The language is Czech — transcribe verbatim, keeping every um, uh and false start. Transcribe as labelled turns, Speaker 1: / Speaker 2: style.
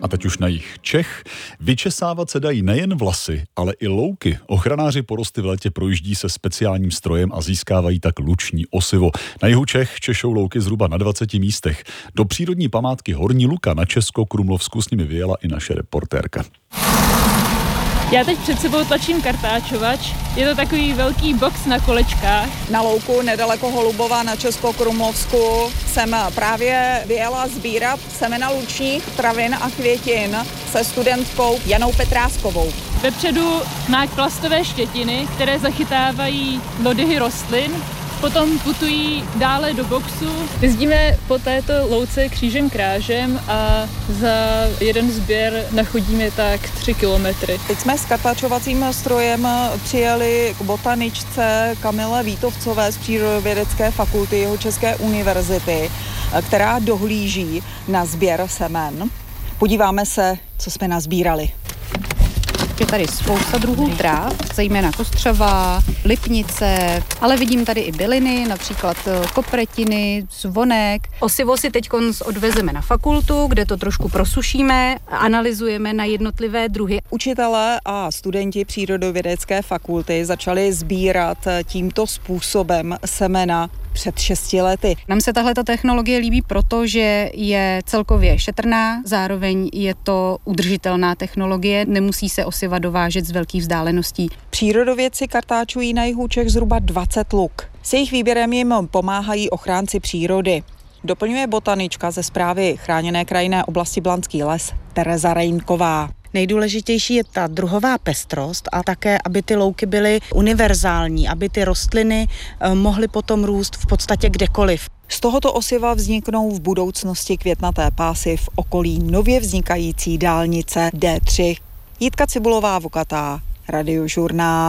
Speaker 1: A teď už na jih Čech. Vyčesávat se dají nejen vlasy, ale i louky. Ochranáři porosty v létě projíždí se speciálním strojem a získávají tak luční osivo. Na jihu Čech češou louky zhruba na dvaceti místech. Do přírodní památky Horní Luka na Českokrumlovsku s nimi vyjela i naše reportérka.
Speaker 2: Já teď před sebou tlačím kartáčovač. Je to takový velký box na kolečkách.
Speaker 3: Na louku nedaleko Holubova na Českokrumlovsku jsem právě vyjela sbírat semena lučních travin a květin se studentkou Janou Petráskovou.
Speaker 2: Vepředu má plastové štětiny, které zachytávají lodyhy rostlin. Potom putují dále do boxu. Jezdíme po této louce křížem krážem a za jeden sběr nachodíme tak tři kilometry.
Speaker 3: Teď jsme s kartáčovacím strojem přijeli k botaničce Kamile Vítovcové z Přírodovědecké fakulty Jihočeské univerzity, která dohlíží na sběr semen. Podíváme se, co jsme nazbírali.
Speaker 4: Je tady spousta druhů tráv, zejména kostřava, lipnice, ale vidím tady i byliny, například kopretiny, zvonek. Osivo si teď odvezeme na fakultu, kde to trošku prosušíme a analyzujeme na jednotlivé druhy.
Speaker 3: Učitelé a studenti Přírodovědecké fakulty začali sbírat tímto způsobem semena před šesti lety.
Speaker 4: Nám se tahle technologie líbí, protože je celkově šetrná, zároveň je to udržitelná technologie, nemusí se osiva dovážet z velkých vzdáleností.
Speaker 3: Přírodovědci kartáčují na jihu Čech zhruba dvacet luk. S jejich výběrem jim pomáhají ochránci přírody. Doplňuje botanička ze správy Chráněné krajinné oblasti Blanský les Tereza Rejnková.
Speaker 5: Nejdůležitější je ta druhová pestrost a také, aby ty louky byly univerzální, aby ty rostliny mohly potom růst v podstatě kdekoliv.
Speaker 3: Z tohoto osiva vzniknou v budoucnosti květnaté pásy v okolí nově vznikající dálnice D tři. Jitka Cibulová Vukatá, Radiožurnál.